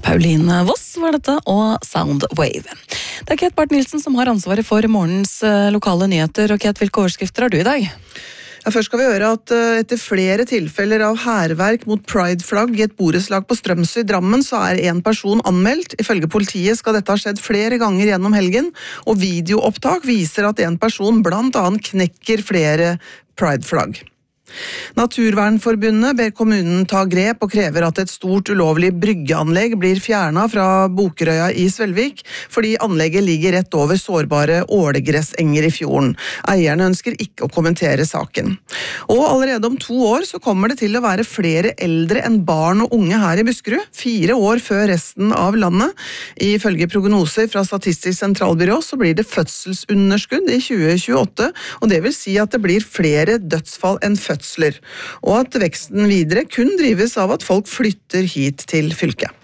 Pauline Voss var dette, og Soundwave. Det er Kate Barth Nilsen som har ansvaret for morgens lokale nyheter. Og Kate, hvilke overskrifter har du i dag? Ja, først skal vi høre at etter flere tilfeller av hærverk mot Pride-flagg i et borettslag på Strømsø i Drammen, så er en person anmeldt. Ifølge politiet skal dette ha skjedd flere ganger gjennom helgen, og videoopptak viser at en person blant annet knekker flere Pride-flagg. Naturvernforbundet ber kommunen ta grep og krever at et stort ulovlig bryggeanlegg blir fjernet fra Bokerøya i Svelvik, fordi anlegget ligger rett over sårbare ålegressenger i fjorden. Eierne ønsker ikke å kommentere saken. Og allerede om 2 år så kommer det til å være flere eldre enn barn og unge her i Buskerud, 4 år før resten av landet. Ifølge prognoser fra Statistisk sentralbyrå så blir det fødselsunderskudd i 2028, og det vil si at det blir flere dødsfall enn fødsler, og at veksten videre kun drives av at folk flytter hit til fylket.